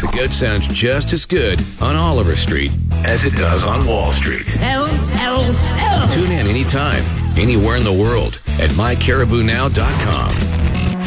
The Goat sounds just as good on Oliver Street as it does on Wall Street. Sell, sell, sell. Tune in anytime, anywhere in the world at mycaribounow.com.